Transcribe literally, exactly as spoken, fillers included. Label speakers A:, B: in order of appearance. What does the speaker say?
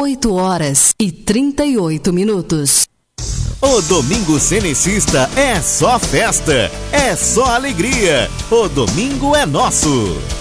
A: oito horas e trinta e oito minutos.
B: O Domingo Cenecista é só festa, é só alegria. O domingo é nosso.